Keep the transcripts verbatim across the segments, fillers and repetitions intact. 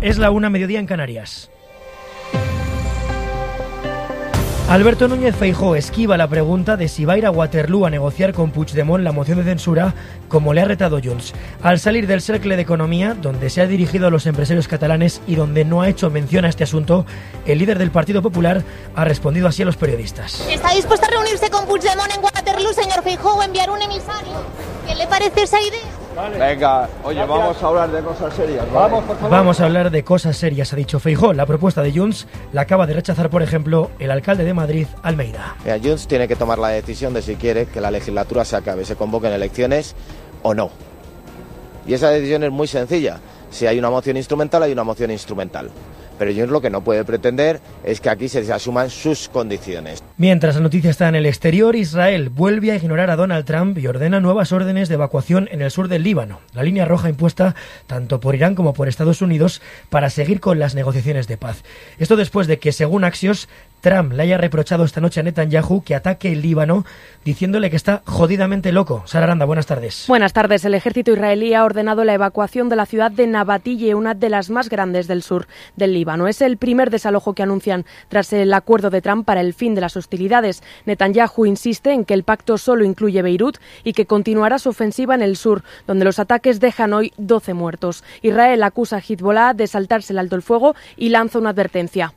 Es la una, mediodía en Canarias. Alberto Núñez Feijóo esquiva la pregunta de si va a ir a Waterloo a negociar con Puigdemont la moción de censura, como le ha retado Junts. Al salir del Cercle de Economía, donde se ha dirigido a los empresarios catalanes y donde no ha hecho mención a este asunto, el líder del Partido Popular ha respondido así a los periodistas. ¿Está dispuesto a reunirse con Puigdemont en Waterloo, señor Feijóo, o enviar un emisario? ¿Qué le parece esa idea? Vale. Venga, oye, gracias. Vamos a hablar de cosas serias, ¿vale? Vamos, por favor. Vamos a hablar de cosas serias, ha dicho Feijóo. La propuesta de Junts la acaba de rechazar, por ejemplo, el alcalde de Madrid, Almeida. Mira, Junts tiene que tomar la decisión de si quiere que la legislatura se acabe, se convoquen elecciones o no. Y esa decisión es muy sencilla. Si hay una moción instrumental, hay una moción instrumental. Pero Junts lo que no puede pretender es que aquí se asuman sus condiciones. Mientras la noticia está en el exterior, Israel vuelve a ignorar a Donald Trump y ordena nuevas órdenes de evacuación en el sur del Líbano, la línea roja impuesta tanto por Irán como por Estados Unidos para seguir con las negociaciones de paz. Esto después de que, según Axios, Trump le haya reprochado esta noche a Netanyahu que ataque el Líbano, diciéndole que está jodidamente loco. Sara Aranda, buenas tardes. Buenas tardes. El ejército israelí ha ordenado la evacuación de la ciudad de Nabatille, una de las más grandes del sur del Líbano. Es el primer desalojo que anuncian tras el acuerdo de Trump para el fin de las hostilidades. Netanyahu insiste en que el pacto solo incluye Beirut y que continuará su ofensiva en el sur, donde los ataques dejan hoy doce muertos. Israel acusa a Hezbollah de saltarse el alto el fuego y lanza una advertencia.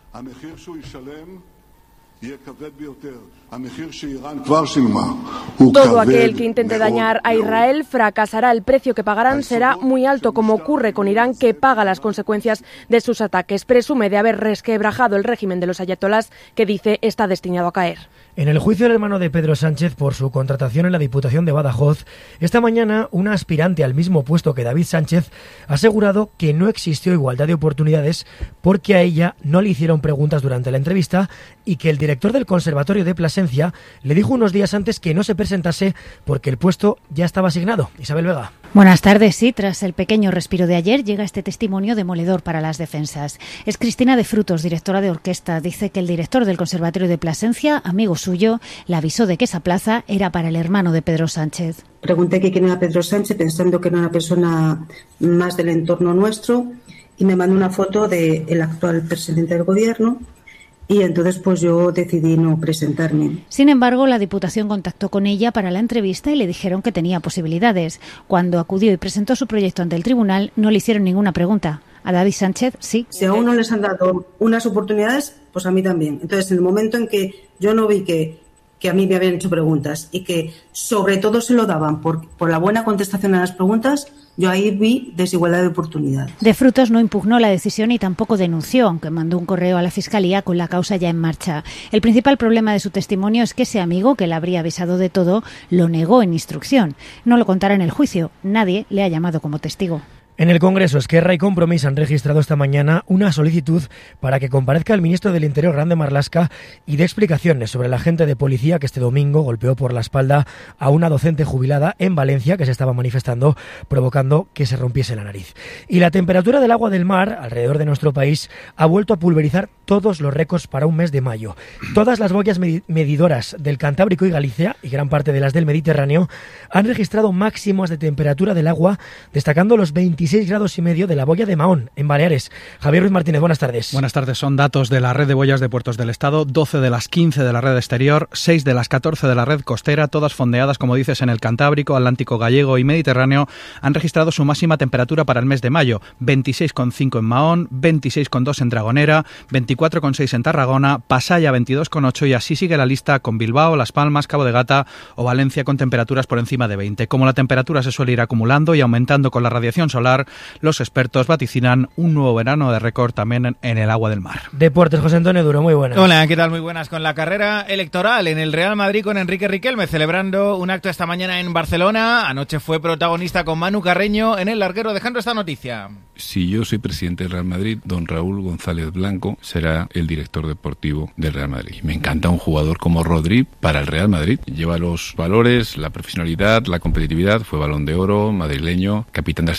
Todo aquel que intente dañar a Israel fracasará. El precio que pagarán será muy alto, como ocurre con Irán, que paga las consecuencias de sus ataques. Presume de haber resquebrajado el régimen de los ayatolás, que dice está destinado a caer. En el juicio del hermano de Pedro Sánchez por su contratación en la Diputación de Badajoz, esta mañana una aspirante al mismo puesto que David Sánchez ha asegurado que no existió igualdad de oportunidades porque a ella no le hicieron preguntas durante la entrevista y que el director del Conservatorio de Plasencia le dijo unos días antes que no se presentase porque el puesto ya estaba asignado. Isabel Vega. Buenas tardes. Sí, tras el pequeño respiro de ayer llega este testimonio demoledor para las defensas. Es Cristina de Frutos, directora de orquesta. Dice que el director del Conservatorio de Plasencia, amigo suyo, le avisó de que esa plaza era para el hermano de Pedro Sánchez. Pregunté que quién era Pedro Sánchez, pensando que era una persona más del entorno nuestro, y me mandó una foto del actual presidente del gobierno. Y entonces pues yo decidí no presentarme. Sin embargo, la Diputación contactó con ella para la entrevista y le dijeron que tenía posibilidades. Cuando acudió y presentó su proyecto ante el tribunal, no le hicieron ninguna pregunta. A David Sánchez, sí. Si a uno les han dado unas oportunidades, pues a mí también. Entonces, en el momento en que yo no vi que, que a mí me habían hecho preguntas y que sobre todo se lo daban por, por la buena contestación a las preguntas, yo ahí vi desigualdad de oportunidades. De Frutos no impugnó la decisión y tampoco denunció, aunque mandó un correo a la Fiscalía con la causa ya en marcha. El principal problema de su testimonio es que ese amigo, que le habría avisado de todo, lo negó en instrucción. No lo contará en el juicio. Nadie le ha llamado como testigo. En el Congreso, Esquerra y Compromís han registrado esta mañana una solicitud para que comparezca el ministro del Interior, Grande Marlaska, y dé explicaciones sobre el agente de policía que este domingo golpeó por la espalda a una docente jubilada en Valencia que se estaba manifestando, provocando que se rompiese la nariz. Y la temperatura del agua del mar alrededor de nuestro país ha vuelto a pulverizar todos los récords para un mes de mayo. Todas las boyas medidoras del Cantábrico y Galicia, y gran parte de las del Mediterráneo, han registrado máximos de temperatura del agua, destacando los veintiséis grados y medio de la boya de Mahón, en Baleares. Javier Ruiz Martínez, buenas tardes. Buenas tardes. Son datos de la red de boyas de puertos del Estado, doce de las quince de la red exterior, seis de las catorce de la red costera, todas fondeadas, como dices, en el Cantábrico, Atlántico Gallego y Mediterráneo, han registrado su máxima temperatura para el mes de mayo, veintiséis coma cinco en Mahón, veintiséis coma dos en Dragonera, veinticuatro coma seis en Tarragona, Pasaya veintidós coma ocho y así sigue la lista con Bilbao, Las Palmas, Cabo de Gata o Valencia con temperaturas por encima de veinte. Como la temperatura se suele ir acumulando y aumentando con la radiación solar, los expertos vaticinan un nuevo verano de récord también en, en el agua del mar. Deportes, José Antonio Duro, muy buenas. Hola, ¿qué tal? Muy buenas. Con la carrera electoral en el Real Madrid con Enrique Riquelme celebrando un acto esta mañana en Barcelona. Anoche fue protagonista con Manu Carreño en el larguero, dejando esta noticia. Si yo soy presidente del Real Madrid, don Raúl González Blanco será el director deportivo del Real Madrid. Me encanta un jugador como Rodri para el Real Madrid. Lleva los valores, la profesionalidad, la competitividad. Fue Balón de Oro, madrileño, capitán de la selección española.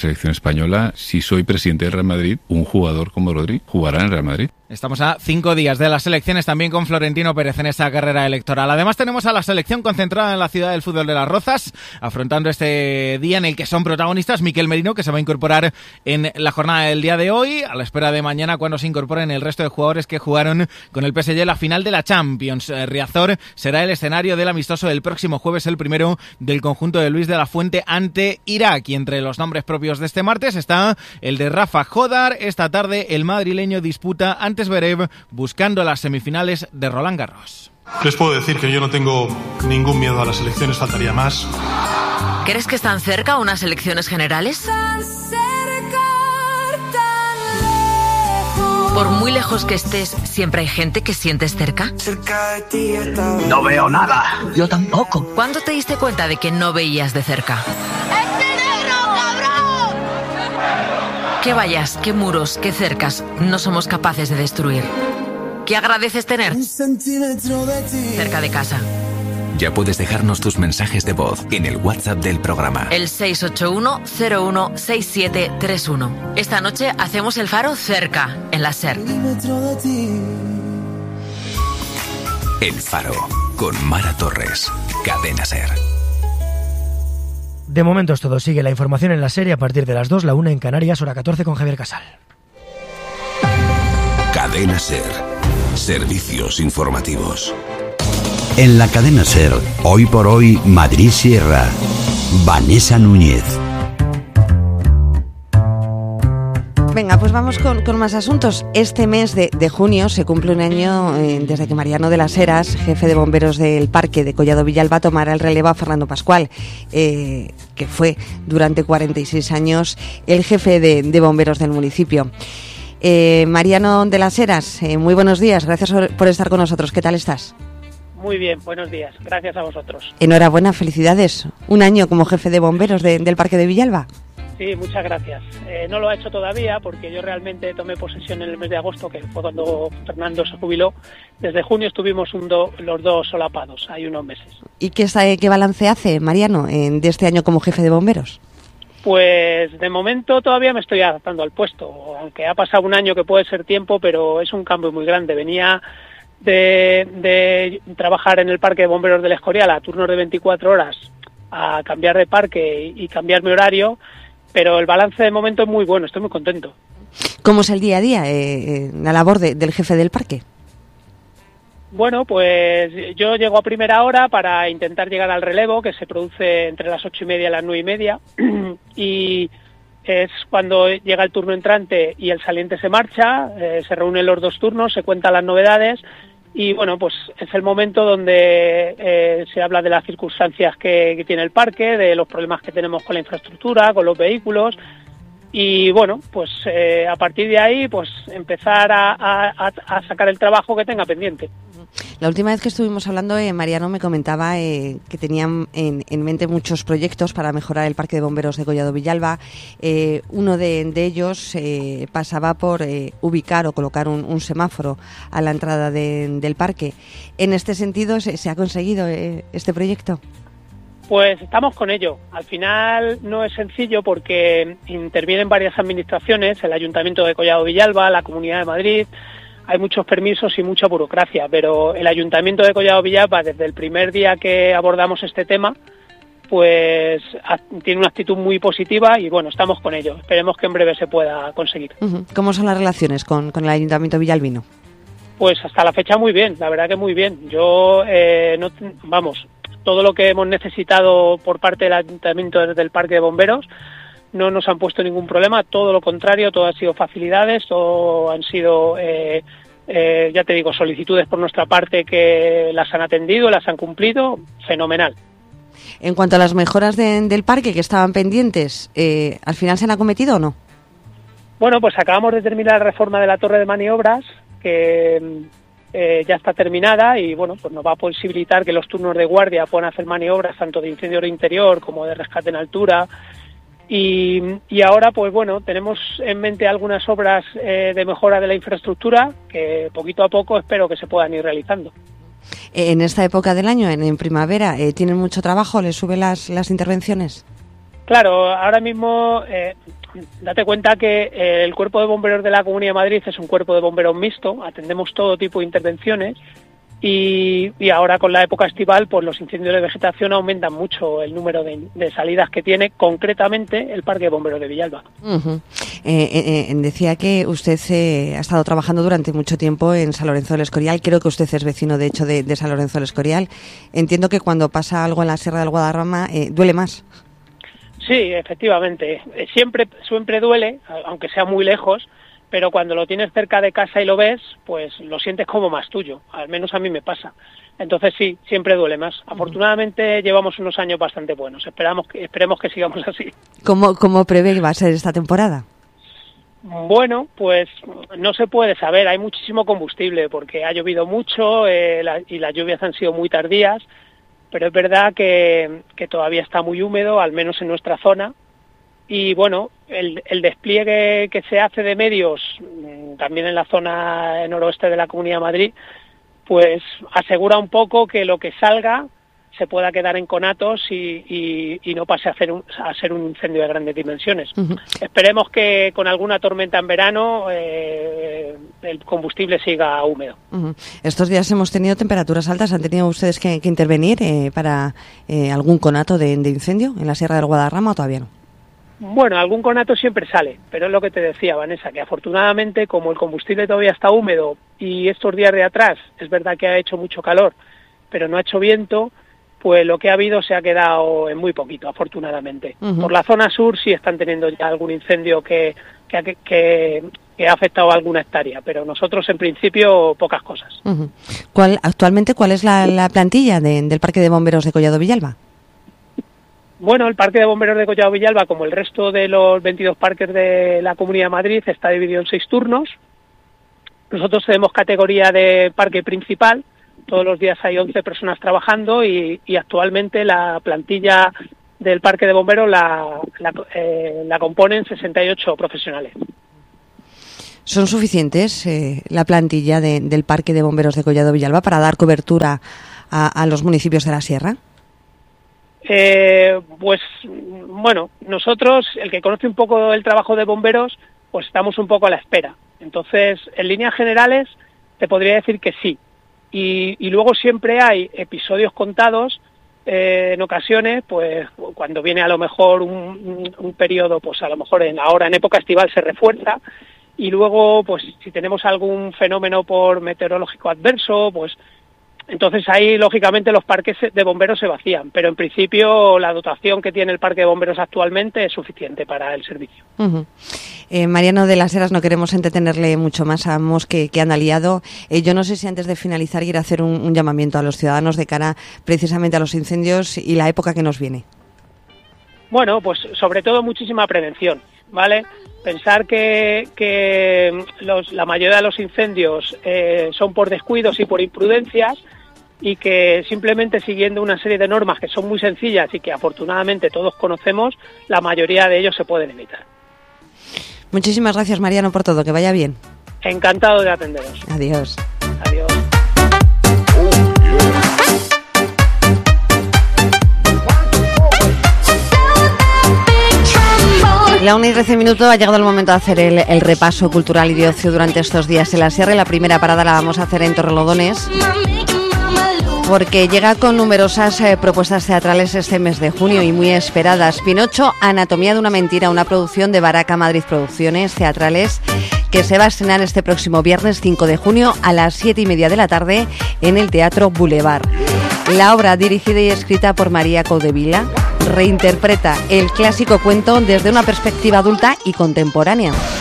española, si soy presidente del Real Madrid, un jugador como Rodri jugará en el Real Madrid. Estamos a cinco días de las elecciones, también con Florentino Pérez en esta carrera electoral. Además tenemos a la selección concentrada en la ciudad del fútbol de Las Rozas, afrontando este día en el que son protagonistas Miquel Merino, que se va a incorporar en la jornada del día de hoy, a la espera de mañana cuando se incorporen el resto de jugadores que jugaron con el P S G la final de la Champions. Riazor será el escenario del amistoso del próximo jueves, el primero del conjunto de Luis de la Fuente ante Irak. Y entre los nombres propios de este martes está el de Rafa Jodar. Esta tarde el madrileño disputa ante Zverev buscando las semifinales de Roland Garros. Les puedo decir que yo no tengo ningún miedo a las elecciones, faltaría más. ¿Crees que están cerca unas elecciones generales? Por muy lejos que estés, ¿siempre hay gente que sientes cerca? No veo nada. Yo tampoco. ¿Cuándo te diste cuenta de que no veías de cerca? ¿Qué vallas, qué muros, qué cercas no somos capaces de destruir? ¿Qué agradeces tener cerca de casa? Ya puedes dejarnos tus mensajes de voz en el WhatsApp del programa. El seis ocho uno cero uno seis siete tres uno. Esta noche hacemos el faro cerca, en la SER. El Faro, con Mara Torres. Cadena SER. De momento es todo. Sigue la información en la serie a partir de las dos, la una en Canarias, hora catorce con Javier Casal. Cadena SER. Servicios informativos. En la cadena SER, hoy por hoy, Madrid Sierra. Vanessa Núñez. Venga, pues vamos con, con más asuntos. Este mes de, de junio se cumple un año eh, desde que Mariano de las Heras, jefe de bomberos del Parque de Collado Villalba, tomara el relevo a Fernando Pascual, eh, que fue durante cuarenta y seis años el jefe de, de bomberos del municipio. Eh, Mariano de las Heras, eh, muy buenos días, gracias por estar con nosotros. ¿Qué tal estás? Muy bien, buenos días, gracias a vosotros. Enhorabuena, felicidades. Un año como jefe de bomberos de, del Parque de Villalba. Sí, muchas gracias. Eh, no lo ha hecho todavía porque yo realmente tomé posesión en el mes de agosto, que fue cuando Fernando se jubiló. Desde junio estuvimos un do, los dos solapados, hay unos meses. ¿Y qué, qué balance hace, Mariano, en, de este año como jefe de bomberos? Pues de momento todavía me estoy adaptando al puesto, aunque ha pasado un año que puede ser tiempo, pero es un cambio muy grande. Venía de, de trabajar en el Parque de Bomberos del Escorial a turnos de veinticuatro horas a cambiar de parque y, y cambiar mi horario, pero el balance de momento es muy bueno, estoy muy contento. ¿Cómo es el día a día, eh, la labor de, del jefe del parque? Bueno, pues yo llego a primera hora para intentar llegar al relevo, que se produce entre las ocho y media y las nueve y media, y es cuando llega el turno entrante y el saliente se marcha, eh, se reúnen los dos turnos, se cuentan las novedades, y bueno, pues es el momento donde eh, se habla de las circunstancias que, que tiene el parque, de los problemas que tenemos con la infraestructura, con los vehículos, y bueno, pues eh, a partir de ahí, pues empezar a, a, a sacar el trabajo que tenga pendiente. La última vez que estuvimos hablando, eh, Mariano me comentaba eh, que tenían en, en mente muchos proyectos para mejorar el Parque de Bomberos de Collado Villalba. Eh, uno de, de ellos eh, pasaba por eh, ubicar o colocar un, un semáforo a la entrada de, del parque. ¿En este sentido se, se ha conseguido eh, este proyecto? Pues estamos con ello. Al final no es sencillo porque intervienen varias administraciones, el Ayuntamiento de Collado Villalba, la Comunidad de Madrid. Hay muchos permisos y mucha burocracia, pero el Ayuntamiento de Collado Villalba, desde el primer día que abordamos este tema, pues tiene una actitud muy positiva y bueno, estamos con ello. Esperemos que en breve se pueda conseguir. Uh-huh. ¿Cómo son las relaciones con, con el Ayuntamiento villalbino? Pues hasta la fecha muy bien, la verdad que muy bien. Yo, eh, no, vamos, todo lo que hemos necesitado por parte del Ayuntamiento desde el Parque de Bomberos, no nos han puesto ningún problema, todo lo contrario, todo han sido facilidades, todo han sido, eh, eh, ya te digo, solicitudes por nuestra parte que las han atendido, las han cumplido, fenomenal. En cuanto a las mejoras de, del parque que estaban pendientes, eh, ¿al final se han acometido o no? Bueno, pues acabamos de terminar la reforma de la torre de maniobras, que eh, ya está terminada y bueno, pues nos va a posibilitar que los turnos de guardia puedan hacer maniobras tanto de incendio de interior como de rescate en altura. Y, y ahora, pues bueno, tenemos en mente algunas obras eh, de mejora de la infraestructura que poquito a poco espero que se puedan ir realizando. En esta época del año, en, en primavera, eh, ¿tienen mucho trabajo? ¿Les suben las, las intervenciones? Claro, ahora mismo, eh, date cuenta que eh, el Cuerpo de Bomberos de la Comunidad de Madrid es un cuerpo de bomberos mixto, atendemos todo tipo de intervenciones y, y ahora con la época estival pues los incendios de vegetación aumentan mucho el número de, de salidas que tiene concretamente el Parque de Bomberos de Villalba. Uh-huh. eh, eh, decía que usted eh, ha estado trabajando durante mucho tiempo en San Lorenzo del Escorial, creo que usted es vecino de hecho de, de San Lorenzo del Escorial. Entiendo que cuando pasa algo en la Sierra del Guadarrama eh, duele más. Sí, efectivamente, siempre, siempre duele, aunque sea muy lejos, pero cuando lo tienes cerca de casa y lo ves, pues lo sientes como más tuyo, al menos a mí me pasa. Entonces sí, siempre duele más. Afortunadamente llevamos unos años bastante buenos, esperamos que, esperemos que sigamos así. ¿Cómo, cómo prevé que va a ser esta temporada? Bueno, pues no se puede saber, hay muchísimo combustible porque ha llovido mucho eh, la, y las lluvias han sido muy tardías, pero es verdad que, que todavía está muy húmedo, al menos en nuestra zona. Y bueno, el, el despliegue que se hace de medios, también en la zona noroeste de la Comunidad de Madrid, pues asegura un poco que lo que salga se pueda quedar en conatos y, y, y no pase a, hacer un, a ser un incendio de grandes dimensiones. Uh-huh. Esperemos que con alguna tormenta en verano eh, el combustible siga húmedo. Uh-huh. Estos días hemos tenido temperaturas altas. ¿Han tenido ustedes que, que intervenir eh, para eh, algún conato de, de incendio en la Sierra del Guadarrama o todavía no? Bueno, algún conato siempre sale, pero es lo que te decía, Vanessa, que afortunadamente como el combustible todavía está húmedo y estos días de atrás es verdad que ha hecho mucho calor, pero no ha hecho viento, pues lo que ha habido se ha quedado en muy poquito, afortunadamente. Uh-huh. Por la zona sur sí están teniendo ya algún incendio que, que, que, que ha afectado a alguna hectárea, pero nosotros en principio pocas cosas. Uh-huh. ¿Cuál, actualmente, ¿cuál es la, la plantilla de, del Parque de Bomberos de Collado Villalba? Bueno, el Parque de Bomberos de Collado Villalba, como el resto de los veintidós parques de la Comunidad de Madrid, está dividido en seis turnos. Nosotros tenemos categoría de parque principal, todos los días hay once personas trabajando y, y actualmente la plantilla del Parque de Bomberos la, la, eh, la componen sesenta y ocho profesionales. ¿Son suficientes eh, la plantilla de, del Parque de Bomberos de Collado Villalba para dar cobertura a, a los municipios de la Sierra? Eh, pues bueno, nosotros, el que conoce un poco el trabajo de bomberos, pues estamos un poco a la espera. Entonces, en líneas generales, te podría decir que sí. Y, y luego siempre hay episodios contados, eh, en ocasiones, pues cuando viene a lo mejor un, un, un periodo, pues a lo mejor en ahora en época estival se refuerza, y luego, pues si tenemos algún fenómeno por meteorológico adverso, pues entonces ahí, lógicamente, los parques de bomberos se vacían, pero en principio la dotación que tiene el Parque de Bomberos actualmente es suficiente para el servicio. Uh-huh. Eh, Mariano de las Heras, no queremos entretenerle mucho más, sabemos que, que han aliado. Eh, yo no sé si antes de finalizar quiere hacer un, un llamamiento a los ciudadanos de cara precisamente a los incendios y la época que nos viene. Bueno, pues sobre todo muchísima prevención, ¿vale? Pensar que, que los, la mayoría de los incendios eh, son por descuidos y por imprudencias, y que simplemente siguiendo una serie de normas que son muy sencillas y que afortunadamente todos conocemos, la mayoría de ellos se pueden evitar. Muchísimas gracias, Mariano, por todo. Que vaya bien. Encantado de atenderos. Adiós. Adiós. La una y trece minutos, ha llegado el momento de hacer el, el repaso cultural y de ocio durante estos días en la Sierra. Y la primera parada la vamos a hacer en Torrelodones, porque llega con numerosas eh, propuestas teatrales este mes de junio y muy esperadas. Pinocho, Anatomía de una mentira, una producción de Baraca Madrid Producciones Teatrales, que se va a estrenar este próximo viernes cinco de junio a las siete y media de la tarde en el Teatro Boulevard. La obra, dirigida y escrita por María Caudevila, reinterpreta el clásico cuento desde una perspectiva adulta y contemporánea.